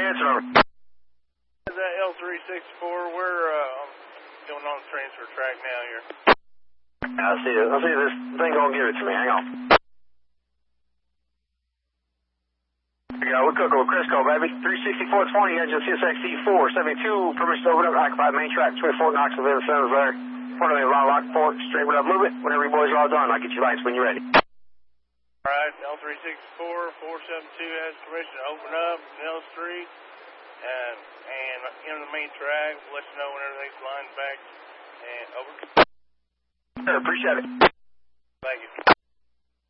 answer over. That L364, we're going on the transfer track now here. I'll see this thing gonna give it to me. Hang on. Yeah, we're cooking with Crisco, baby. 36420, engine CSXC 472, permission to open up, occupied main track between Fort Knoxville and Centers there. Front of me, line lock, port, straight with up movement. Whenever you boys are all done, I'll get you lights when you're ready. Alright, L364, 472 has permission to open up Nell Street and enter the main track. We'll let you know when everything's lined back and over. Sure, appreciate it. Thank you.